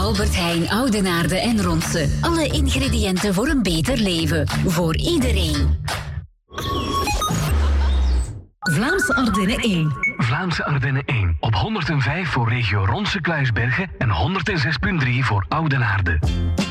Albert Heijn, Oudenaarde en Ronse. Alle ingrediënten voor een beter leven. Voor iedereen. Vlaamse Ardennen 1. Vlaamse Ardennen 1. Op 105 voor regio Ronse Kluisbergen en 106.3 voor Oudenaarde.